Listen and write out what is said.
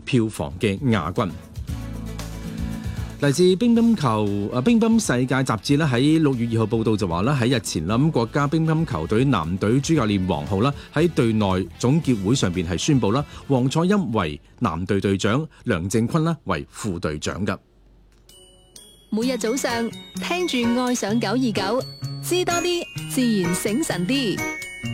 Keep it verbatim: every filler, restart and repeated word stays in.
票房嘅亞軍。嚟自乒乓球啊乒乓世界雜誌咧喺六月二號報道就話咧喺日前啦，咁國家乒乓球隊男隊主教練王浩啦喺隊內總結會上邊係宣布啦，王楚欽為男隊隊長，梁靖昆啦為副隊長噶。 每日早上聽住愛上九二九，知多啲，自然醒神啲。